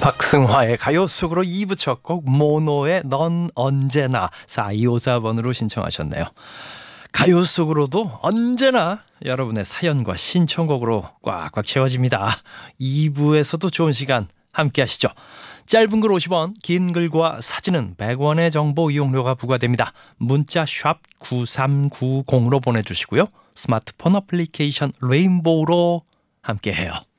박승화의 가요 속으로 2부 첫 곡 모노의 넌 언제나 4254번으로 신청하셨네요. 가요 속으로도 언제나 여러분의 사연과 신청곡으로 꽉꽉 채워집니다. 2부에서도 좋은 시간 함께 하시죠. 짧은 글 50원, 긴 글과 사진은 100원의 정보 이용료가 부과됩니다. 문자 샵 9390으로 보내주시고요. 스마트폰 어플리케이션 레인보우로 함께해요.